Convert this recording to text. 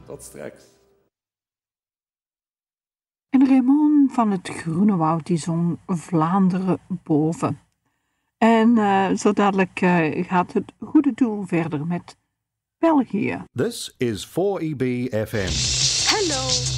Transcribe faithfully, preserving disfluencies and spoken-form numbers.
Tot straks. En Raymond van het Groene Woud die zong Vlaanderen boven. En uh, zo dadelijk uh, gaat het goede doel verder met België. This is four E B F M. Hello.